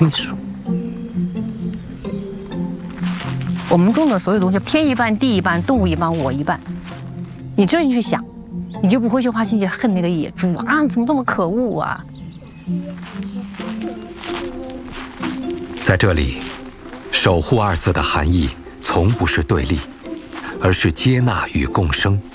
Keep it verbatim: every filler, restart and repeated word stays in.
归属。我们种的所有东西，天一半，地一半，动物一半，我一半。你这样去想，你就不会去花心去恨那个野猪啊，怎么这么可恶啊？ 在这里，守护二字的含义从不是对立，而是接纳与共生。